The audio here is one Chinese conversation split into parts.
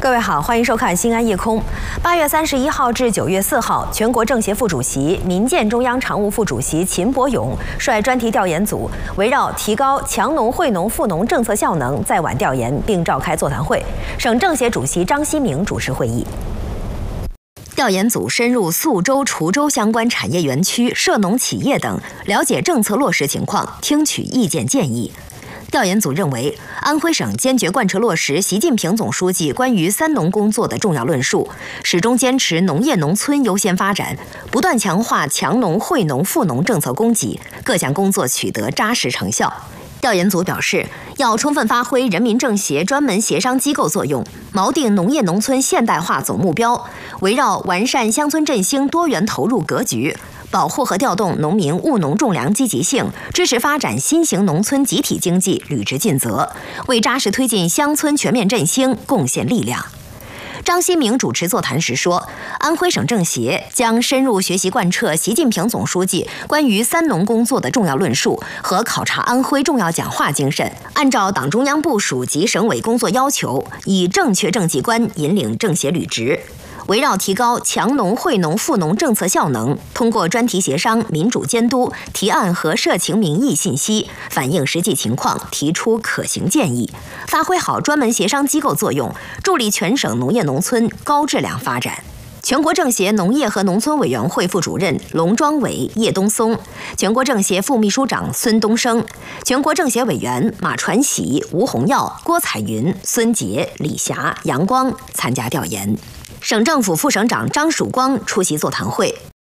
各位好，欢迎收看《新安夜空》。8月31号至9月4号，全国政协副主席、民建中央常务副主席秦伯勇率专题调研组，围绕提高强农惠农富农政策效能，在晚调研，并召开座谈会。省政协主席张希明主持会议。 调研组深入宿州、滁州相关产业园区、涉农企业等，了解政策落实情况，听取意见建议。调研组认为，安徽省坚决贯彻落实习近平总书记关于三农工作的重要论述，始终坚持农业农村优先发展，不断强化强农惠农富农政策供给，各项工作取得扎实成效。 调研组表示，要充分发挥人民政协专门协商机构作用，锚定农业农村现代化总目标，围绕完善乡村振兴多元投入格局，保护和调动农民务农种粮积极性，支持发展新型农村集体经济履职尽责，为扎实推进乡村全面振兴贡献力量。 张希明主持座谈时说，安徽省政协将深入学习贯彻习近平总书记关于三农工作的重要论述和考察安徽重要讲话精神，按照党中央部署及省委工作要求，以正确政绩观引领政协履职。 围绕提高强农惠农富农政策效能，通过专题协商、民主监督、提案和社情民意信息，反映实际情况，提出可行建议，发挥好专门协商机构作用，助力全省农业农村高质量发展。 全国政协农业和农村委员会副主任龙庄伟、叶东松，全国政协副秘书长孙东升，全国政协委员马传喜、吴洪耀、郭彩云、孙杰、李霞、杨光参加调研。省政府副省长张曙光出席座谈会。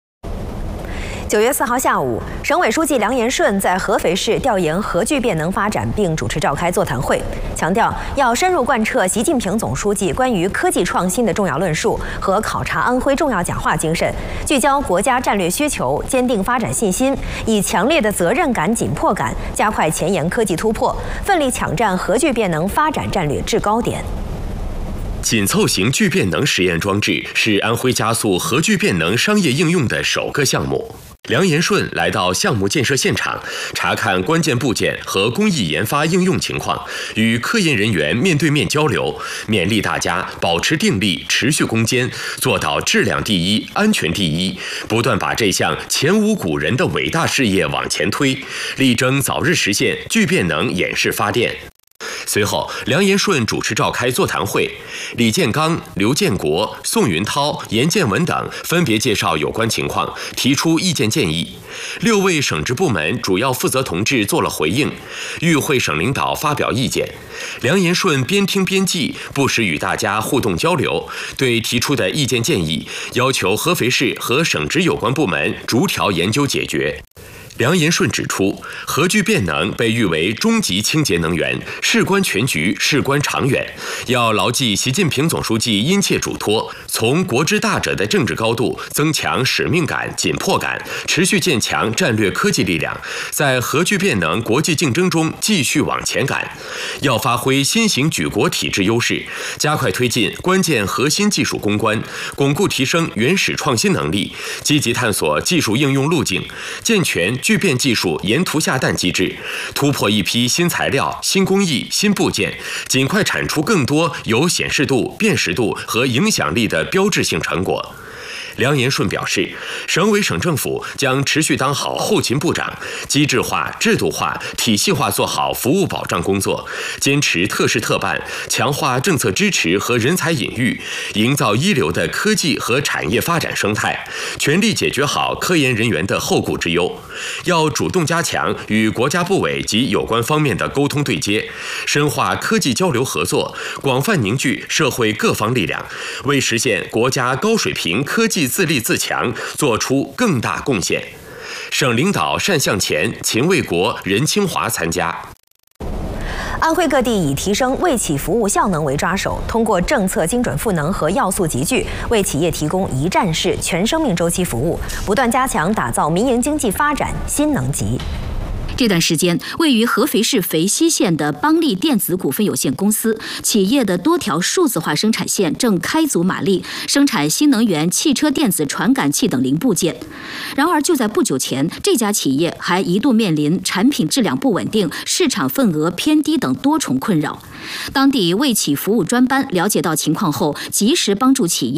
9月4号下午，省委书记梁延顺在合肥市调研核聚变能发展，并主持召开座谈会，强调要深入贯彻习近平总书记关于科技创新的重要论述和考察安徽重要讲话精神，聚焦国家战略需求，坚定发展信心，以强烈的责任感、紧迫感，加快前沿科技突破，奋力抢占核聚变能发展战略制高点。 紧凑型聚变能实验装置是安徽加速核聚变能商业应用的首个项目。梁延顺来到项目建设现场，查看关键部件和工艺研发应用情况，与科研人员面对面交流，勉励大家保持定力，持续攻坚，做到质量第一、安全第一，不断把这项前无古人的伟大事业往前推，力争早日实现聚变能演示发电。 随后，梁延顺主持召开座谈会，李建刚、刘建国、宋云涛、严建文等分别介绍有关情况，提出意见建议。6位省直部门主要负责同志做了回应，与会省领导发表意见。梁延顺边听边记，不时与大家互动交流，对提出的意见建议，要求合肥市和省直有关部门逐条研究解决。 梁延顺指出，核聚变能被誉为终极清洁能源，事关全局，事关长远，要牢记习近平总书记殷切嘱托，从国之大者的政治高度增强使命感、紧迫感，持续建强战略科技力量，在核聚变能国际竞争中继续往前赶。要发挥新型举国体制优势，加快推进关键核心技术攻关，巩固提升原始创新能力，积极探索技术应用路径，健全 聚变技术沿途下蛋机制，突破一批新材料、新工艺、新部件，尽快产出更多有显示度、辨识度和影响力的标志性成果。 梁延顺表示，省委省政府将持续当好后勤部长，机制化、制度化、体系化做好服务保障工作，坚持特事特办，强化政策支持和人才引育，营造一流的科技和产业发展生态，全力解决好科研人员的后顾之忧。要主动加强与国家部委及有关方面的沟通对接，深化科技交流合作，广泛凝聚社会各方力量，为实现国家高水平科技 自立自强，做出更大贡献。省领导单向前、秦卫国、任清华参加。 安徽各地以提升卫企服务效能为抓手，通过政策精准赋能和要素集聚，为企业提供一站式全生命周期服务，不断加强打造民营经济发展新能级。 这段时间，位于合肥市肥西县的邦利电子股份有限公司企业的多条数字化生产线正开足马力，生产新能源汽车电子传感器等零部件。然而，就在不久前，这家企业还一度面临产品质量不稳定、市场份额偏低等多重困扰。当地卫企服务专班了解到情况后，及时帮助企业